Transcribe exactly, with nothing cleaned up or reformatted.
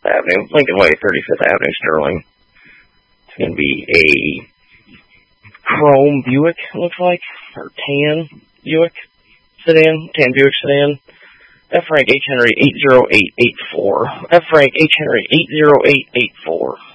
Avenue, Lincoln Way, thirty-fifth Avenue, Sterling. It's going to be a chrome Buick, looks like, or tan Buick sedan, tan Buick sedan. F rank H Henry eight zero eight eight four. F rank H Henry eight zero eight eight four.